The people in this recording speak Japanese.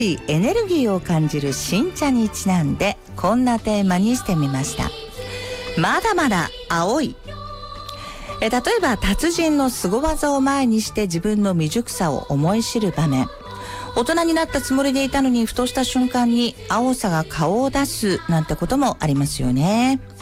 エネルギーを感じる新茶にちなんでこんなテーマにしてみました。まだまだ青い。例えば達人の凄技を前にして自分の未熟さを思い知る場面。大人になったつもりでいたのにふとした瞬間に青さが顔を出すなんてこともありますよね。